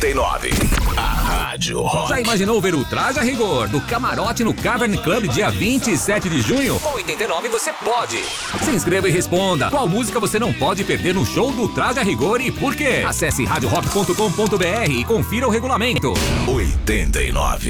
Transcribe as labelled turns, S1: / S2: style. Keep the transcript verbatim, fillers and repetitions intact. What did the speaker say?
S1: oitenta e nove. A Rádio Rock.
S2: Já imaginou ver o Traje a Rigor do Camarote no Cavern Club dia vinte e sete de junho? Com oitenta e nove você pode. Se inscreva e responda. Qual música você não pode perder no show do Traje a Rigor e por quê? Acesse rádio rock ponto com ponto br e confira o regulamento.
S1: oitenta e nove.